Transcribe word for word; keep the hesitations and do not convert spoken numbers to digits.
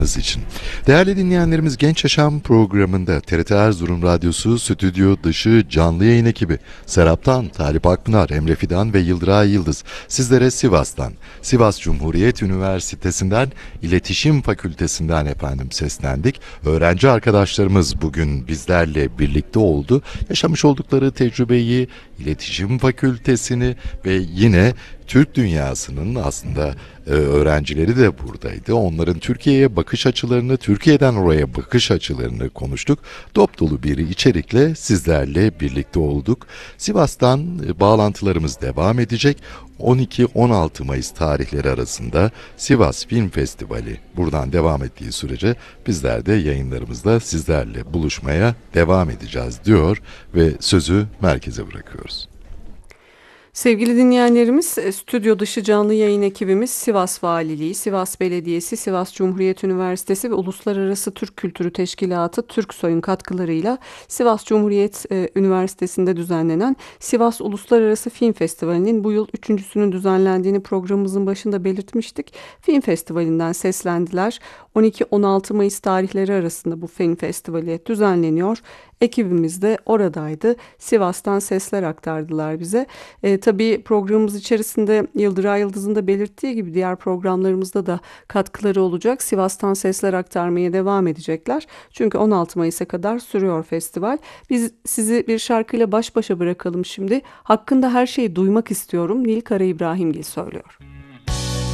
için. Değerli dinleyenlerimiz, Genç Yaşam programında T R T Erzurum Radyosu stüdyo dışı canlı yayın ekibi Serap'tan Talip Akpınar, Emre Fidan ve Yıldıray Yıldız sizlere Sivas'tan, Sivas Cumhuriyet Üniversitesi'nden, İletişim Fakültesinden efendim seslendik. Öğrenci arkadaşlarımız bugün bizlerle birlikte oldu. Yaşamış oldukları tecrübeyi, İletişim Fakültesini ve yine Türk dünyasının aslında e, öğrencileri de buradaydı. Onların Türkiye'ye bakış açılarını, Türkiye'den oraya bakış açılarını konuştuk. Dop dolu bir içerikle sizlerle birlikte olduk. Sivas'tan e, bağlantılarımız devam edecek. on iki on altı Mayıs tarihleri arasında Sivas Film Festivali buradan devam ettiği sürece bizler de yayınlarımızda sizlerle buluşmaya devam edeceğiz diyor ve sözü merkeze bırakıyoruz. Sevgili dinleyenlerimiz, stüdyo dışı canlı yayın ekibimiz Sivas Valiliği, Sivas Belediyesi, Sivas Cumhuriyet Üniversitesi ve Uluslararası Türk Kültürü Teşkilatı Türksoy'un katkılarıyla Sivas Cumhuriyet e, Üniversitesi'nde düzenlenen Sivas Uluslararası Film Festivali'nin bu yıl üçüncüsünün düzenlendiğini programımızın başında belirtmiştik. Film Festivali'nden seslendiler. on iki on altı Mayıs tarihleri arasında bu film festivali düzenleniyor. Ekibimiz de oradaydı. Sivas'tan sesler aktardılar bize. E, tabii programımız içerisinde Yıldıray Yıldız'ın da belirttiği gibi diğer programlarımızda da katkıları olacak. Sivas'tan sesler aktarmaya devam edecekler. Çünkü on altı Mayıs'a kadar sürüyor festival. Biz sizi bir şarkıyla baş başa bırakalım şimdi. Hakkında her şeyi duymak istiyorum. Nil Kara İbrahimgil söylüyor.